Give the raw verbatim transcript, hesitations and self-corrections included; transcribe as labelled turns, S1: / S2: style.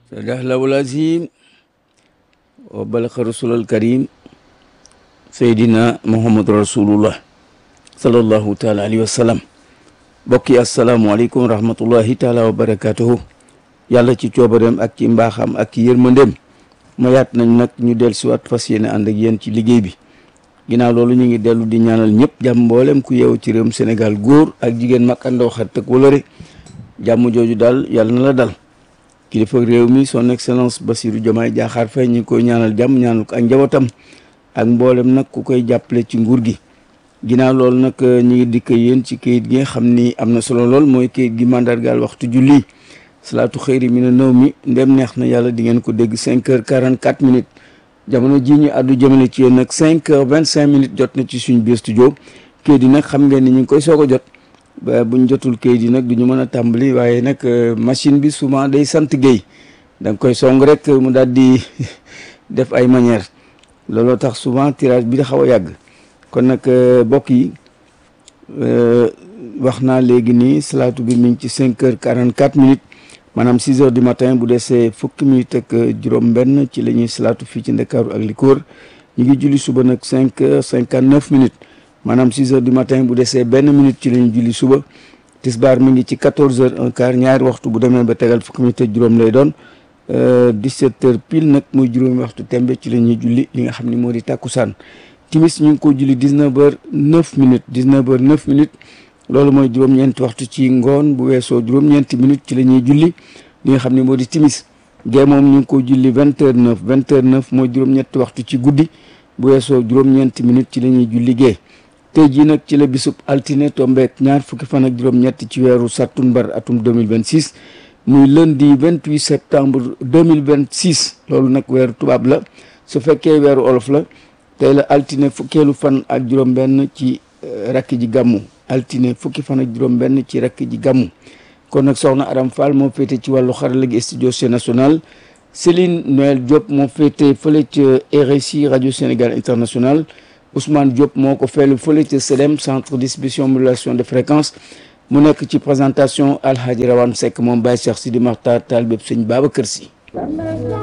S1: sadaqallahu al-azim wa balaga rasulul karim seydina muhammad rasulullah sallallahu taala alayhi wa sallam. mbokk yi asalaamualeykum wa rahmatullahi taala wa barakatuhu. yàlla ci coobareem ak ci mbaaxam ak ci yërmandeem mayaat nañ nag ñu dellu siwaat fas yéene ànd ak yéen ci liggéey bi. ginnaaw loolu ñu ngi dellu di ñaanal ñëpp jàmm mboolem ku yeewu ci réewum Sénégal góor ak jigéen mag ak ndaw xarit ak wëlëre jàmm jooju daal yàlla na la dal. kilifa réew mi son excellence Bassirou Diomaye Diakhar Faye ñu ngi koy ñaanal jàmm ñaanal ko ak njabootam ak mboolem nag ku koy jàppale ci nguur gi. ginnaaw loolu nag ñu ngi dikk yéen ci kayit gi nga xam ni am na solo lool mooy kayit gi mandargaal waxtu julli salaatu xëyri mi ne naw mi ndem neex na yàlla di ngeen ko dégg cinq heures quarante quatre minutes jamono ji ñu àddu jëmale ci yéen nag cinq heures vingt cinq minutes jot na ci suñ biir studio. kayit yi nag xam ngeen ni ñu ngi koy soog a jot ba buñ jotul kayit yi nag du ñu mën a tàmbali waaye nag machine bi souvent day sant Guèye da nga koy song rek mu daal di def ay manière looloo tax souvent tirage bi da xaw a yàgg. kon nag mbokk yi wax naa léegi nii salaatu bi mi ngi ci cinq heures quarante quatre minutes maanaam six heures du matin bu desee fukki minutes ak juróom-benn ci la ñuy salaatu fii ci Ndakaaru ak li ko wër ñu ngi julli suba nag cinq heures cinquante neuf minutes maanaam six heures du matin bu desee benn minute ci la ñuy julli suba. tisbaar mi ngi ci quatorze heures un quart ñaari waxtu bu demee ba tegal fukki minutes ak juróom lay doon dix-sept heures pile nag muy juróomi waxtu tembe ci la ñuy julli li nga xam ni moo di tàkkusaan. timis ñu ngi ko julli dix-neuf heures neuf minutes dix-neuf heures neuf minutes loolu mooy juróom-ñeenti waxtu ci ngoon bu weesoo juróom-ñeenti minutes ci la ñuy julli li nga xam ne moo di timis. gee moom ñu ngi ko julli vingt heures neuf vingt heures neuf mooy juróom-ñetti waxtu ci guddi bu weesoo juróom-ñeenti minutes ci la ñuy julli gee. tey jii nag ci la bisub altine tombeek ñaar fukki fan ak juróom-ñett ci weeru sattumbar atum deux mille vingt-six muy lundi vingt-huit septembre deux mille vingt-six loolu nag weeru tubaab la su fekkee weeru olof la. tey la altine fukkeelu fan ak juróom-benn ci rakk ji gàmmu altine fukki fan ak juróom-benn ci rakk ji gàmmu kon nag soxna Aram Fall moo féete ci wàllu xarala gi studio C national Céline Noël Diop moo féete fële ca R S I radio Sénégal international Ousmane Diop moo ko feelu fële ca C E D E M centre distribution modulation de fréquence mu nekk ci présentation Alhaji Rawane Seck moom Baye Cheikh Sidi Makhtar taal bépp sëñ Babacar Sy